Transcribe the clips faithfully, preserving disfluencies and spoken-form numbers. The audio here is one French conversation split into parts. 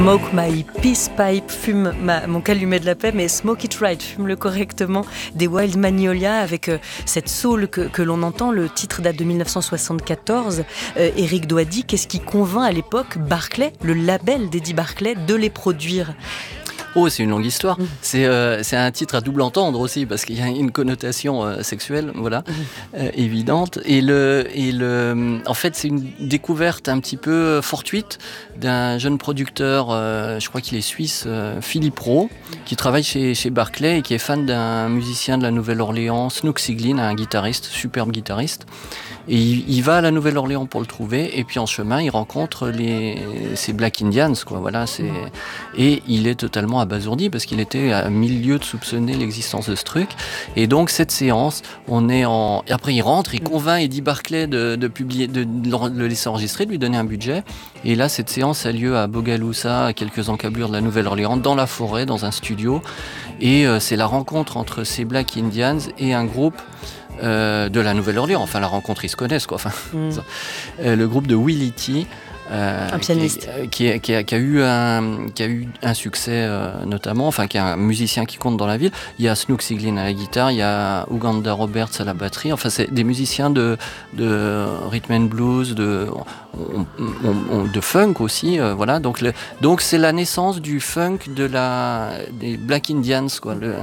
Smoke my peace pipe, fume ma, mon calumet de la paix, mais smoke it right, fume-le correctement, des Wild Magnolia avec euh, cette soul que, que l'on entend. Le titre date de dix-neuf cent soixante-quatorze. Euh, Éric Doady, qu'est-ce qui convainc à l'époque Barclay, le label d'Eddie Barclay, de les produire ? Oh, c'est une longue histoire. Mmh. C'est, euh, c'est un titre à double entendre aussi, parce qu'il y a une connotation euh, sexuelle, voilà, mmh. euh, évidente. Et, le, et le, en fait, c'est une découverte un petit peu fortuite d'un jeune producteur, euh, je crois qu'il est suisse, euh, Philippe Rowe, qui travaille chez, chez Barclay et qui est fan d'un musicien de la Nouvelle-Orléans, Snook Siglin, un guitariste, superbe guitariste. Et il, il va à la Nouvelle-Orléans pour le trouver, et puis en chemin, il rencontre les, ces Black Indians, quoi. Voilà, c'est, et il est totalement abasourdi parce qu'il était à mille lieues de soupçonner l'existence de ce truc. Et donc cette séance, on est en. Et après, il rentre, il convainc Eddie Barclay de, de publier, de, de le laisser enregistrer, de lui donner un budget. Et là, cette séance a lieu à Bogalusa, à quelques encablures de la Nouvelle-Orléans, dans la forêt, dans un studio. Et euh, c'est la rencontre entre ces Black Indians et un groupe. Euh, de la Nouvelle-Orléans, enfin la rencontre ils se connaissent quoi, enfin, mm. euh, le groupe de Willie T, euh, un pianiste qui, qui, qui, a, qui, a eu un, qui a eu un succès euh, notamment, enfin qui est un musicien qui compte dans la ville. Il y a Snook Siglin à la guitare, il y a Uganda Roberts à la batterie, enfin c'est des musiciens de, de rhythm and blues, de, on, on, on, de funk aussi, euh, voilà. Donc, le, donc c'est la naissance du funk de la, des Black Indians quoi, le,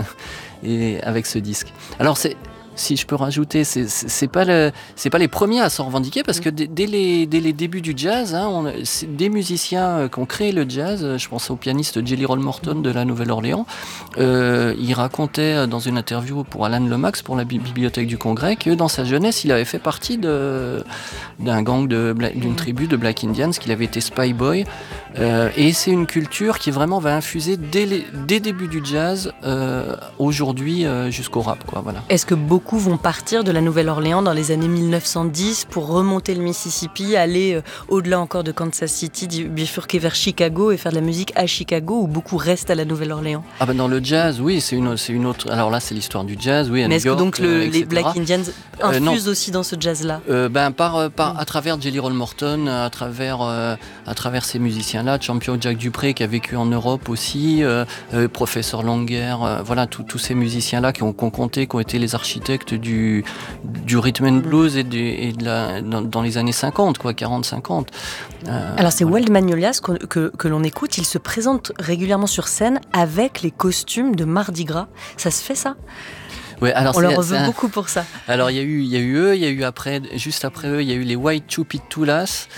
et avec ce disque. Alors c'est si je peux rajouter, c'est, c'est, c'est, pas le, c'est pas les premiers à s'en revendiquer parce que dès, dès, les, dès les débuts du jazz, hein, on, c'est des musiciens qui ont créé le jazz. Je pense au pianiste Jelly Roll Morton de la Nouvelle-Orléans. Euh, il racontait dans une interview pour Alan Lomax, pour la Bibliothèque du Congrès, que dans sa jeunesse, il avait fait partie de, d'un gang, de, d'une tribu de Black Indians, qu'il avait été spy boy. Euh, et c'est une culture qui vraiment va infuser dès les dès débuts du jazz euh, aujourd'hui euh, jusqu'au rap quoi, voilà. Est-ce que beaucoup vont partir de la Nouvelle-Orléans dans les années mille neuf cent dix pour remonter le Mississippi, aller euh, au-delà encore de Kansas City, bifurquer vers Chicago et faire de la musique à Chicago, ou beaucoup restent à la Nouvelle-Orléans? Ah ben dans le jazz, oui, c'est une c'est une autre. Alors là, c'est l'histoire du jazz, oui. Mais est-ce York, que donc le, euh, les Black Indians infusent euh, aussi dans ce jazz-là? euh, Ben par par mm. à travers Jelly Roll Morton, à travers euh, à travers ces musiciens-là. Champion Jack Dupré qui a vécu en Europe aussi, euh, euh, Professeur Longer, euh, voilà tous ces musiciens-là qui ont, qui ont compté, qui ont été les architectes du, du rhythm and blues et, du, et de la, dans, dans les années cinquante, quoi, quarante cinquante. Euh, Alors c'est voilà. Wild Magnolias que, que, que l'on écoute, il se présente régulièrement sur scène avec les costumes de Mardi Gras. Ça se fait ça? Ouais, alors on leur veut un... beaucoup pour ça. Alors il y a eu, il y a eu eux, il y a eu après, juste après eux, il y a eu les White Chupitulas.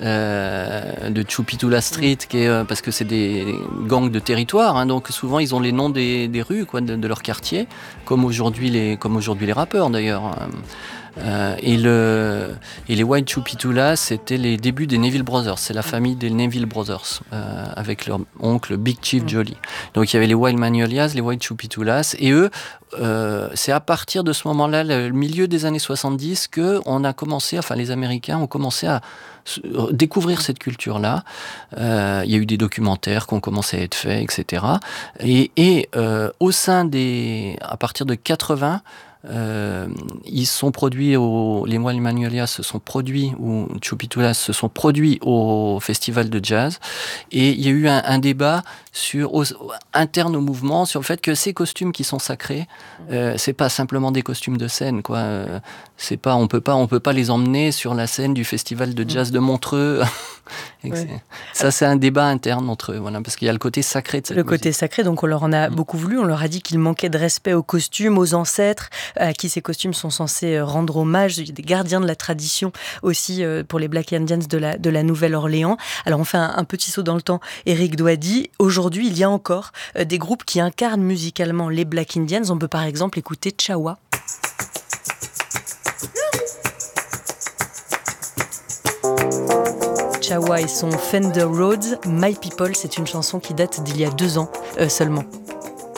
Euh, de Chupitula Street, qui est, euh, parce que c'est des gangs de territoire, hein, donc souvent ils ont les noms des, des rues quoi, de, de leur quartier, comme aujourd'hui les, comme aujourd'hui les rappeurs d'ailleurs. Euh, et, le, et les White Chupitulas, c'était les débuts des Neville Brothers, c'est la famille des Neville Brothers, euh, avec leur oncle Big Chief Jolly. Donc il y avait les Wild Magnolias, les White Chupitulas, et eux, euh, c'est à partir de ce moment-là, le milieu des années soixante-dix, qu'on a commencé, enfin les Américains ont commencé à découvrir cette culture-là. Euh, il y a eu des documentaires qui ont commencé à être faits, et cetera. Et, et euh, au sein des... à partir de quatre-vingts, Euh, ils sont produits au, les Wild Magnolias se sont produits, ou Chupitulas se sont produits au festival de jazz, et il y a eu un, un débat sur, au, interne au mouvement sur le fait que ces costumes qui sont sacrés, euh, c'est pas simplement des costumes de scène, quoi. Euh, c'est pas, on peut pas, on peut pas les emmener sur la scène du festival de jazz de Montreux. Ouais. Ça, c'est un débat interne entre eux, voilà, parce qu'il y a le côté sacré de cette Le musique. côté sacré, donc on leur en a mmh. beaucoup voulu, on leur a dit qu'il manquait de respect aux costumes, aux ancêtres, à qui ces costumes sont censés rendre hommage. Il y a des gardiens de la tradition aussi pour les Black Indians de la, de la Nouvelle-Orléans. Alors on fait un, un petit saut dans le temps. Éric Doady, aujourd'hui il y a encore des groupes qui incarnent musicalement les Black Indians. On peut par exemple écouter Chawa. Chawa et son Fender Rhodes, My People, c'est une chanson qui date d'il y a deux ans euh, seulement.